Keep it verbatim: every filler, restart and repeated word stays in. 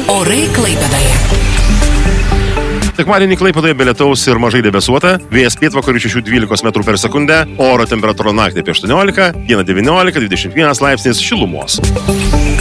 Orai Klaipėdoje. Sekmadienį Klaipėdoje be lietaus ir mažai debesuota, vėjas pietvakarių šešių dvylikos metrų per sekundę, oro temperatūra naktį apie aštuoniolika, dieną devyniolika dvidešimt vienas laipsnis šilumos.